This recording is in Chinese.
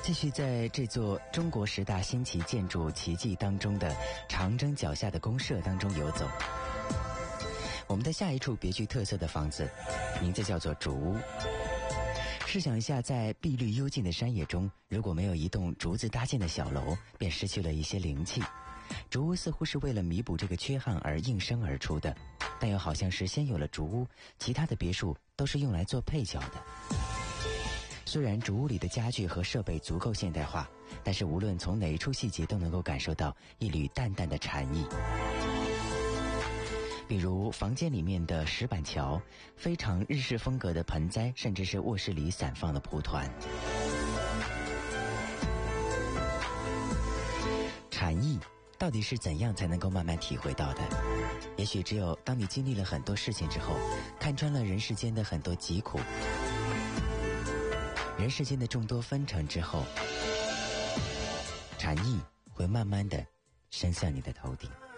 继续在这座中国10大新奇建筑奇迹当中的长征脚下的公社当中游走。我们的下一处别具特色的房子，名字叫做竹屋。试想一下，在碧绿幽静的山野中，如果没有一栋竹子搭建的小楼，便失去了一些灵气。竹屋似乎是为了弥补这个缺憾而应生而出的，但又好像是先有了竹屋，其他的别墅都是用来做配角的。虽然竹屋里的家具和设备足够现代化，但是无论从哪一处细节都能够感受到一缕淡淡的禅意。比如房间里面的石板桥，非常日式风格的盆栽，甚至是卧室里散放的蒲团。禅意到底是怎样才能够慢慢体会到的？也许只有当你经历了很多事情之后，看穿了人世间的很多疾苦，人世间的众多纷呈之后，禅意会慢慢的升向你的头顶。